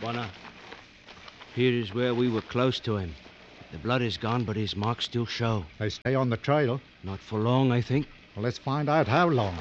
Bonner. Here is where we were close to him. The blood is gone, but his marks still show. They stay on the trail. Not for long, I think. Well, let's find out how long.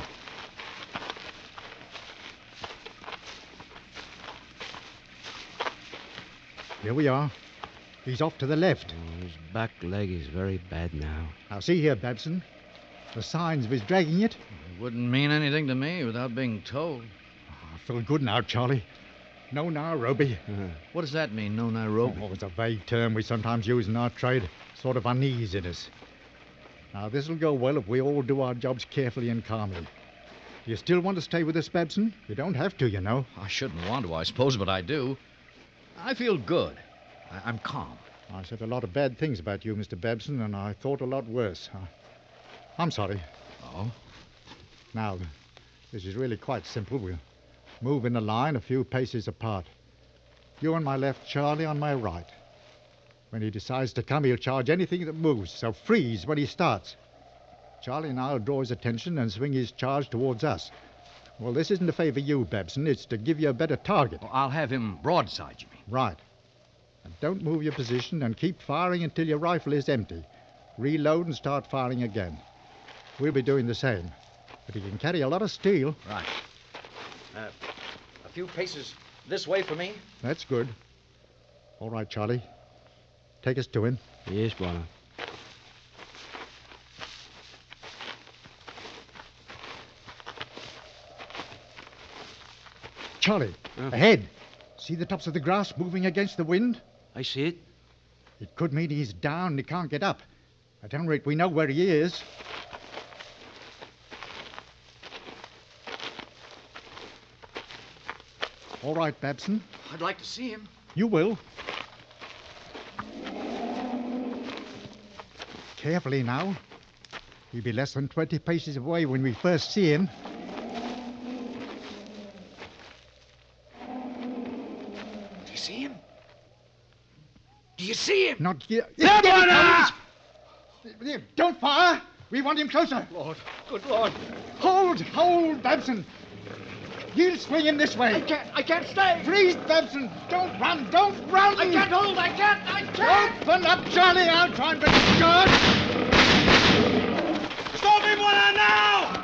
Here we are. He's off to the left. Oh, his back leg is very bad now. Now, see here, Babson. The signs of his dragging it. It wouldn't mean anything to me without being told. I feel good now, Charlie. No Nairobi. What does that mean, no Nairobi? Oh, it's a vague term we sometimes use in our trade. Sort of uneasiness. Now, this'll go well if we all do our jobs carefully and calmly. Do you still want to stay with us, Babson? You don't have to, you know. I shouldn't want to, I suppose, but I do. I feel good. I'm calm. I said a lot of bad things about you, Mr. Babson, and I thought a lot worse. I'm sorry. Oh? Now, this is really quite simple. We'll move in a line a few paces apart. You on my left, Charlie on my right. When he decides to come, he'll charge anything that moves, so freeze when he starts. Charlie now will draw his attention and swing his charge towards us. Well, this isn't to favor you, Babson. It's to give you a better target. Well, I'll have him broadside, you mean? Right. And don't move your position and keep firing until your rifle is empty. Reload and start firing again. We'll be doing the same. But he can carry a lot of steel. Right. A few paces this way for me. That's good. All right, Charlie. Take us to him. Yes, Bonner. Charlie, ahead. See the tops of the grass moving against the wind? I see it. It could mean he's down and he can't get up. At any rate, we know where he is. All right, Babson. I'd like to see him. You will. Carefully now. He'll be less than 20 paces away when we first see him. Do you see him? Do you see him? Not yet. There, Here he Bonner! comes! Don't fire! We want him closer. Lord, good Lord. Hold, Babson. He'll swing him this way. I can't stay. Freeze, Babson. Don't run. I can't hold. I can't. Open up, Charlie. I'll try and bring him. Good. Stop him, Bonner, now!